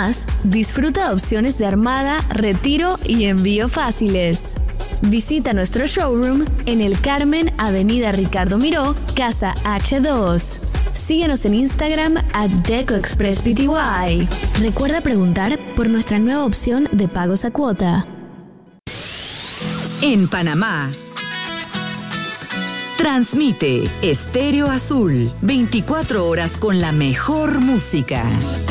Además, disfruta de opciones de armada, retiro y envío fáciles. Visita nuestro showroom en El Carmen, Avenida Ricardo Miró, Casa H2. Síguenos en Instagram @DecoExpressPty. Recuerda preguntar por nuestra nueva opción de pagos a cuota. En Panamá, transmite Estéreo Azul, 24 horas con la mejor música.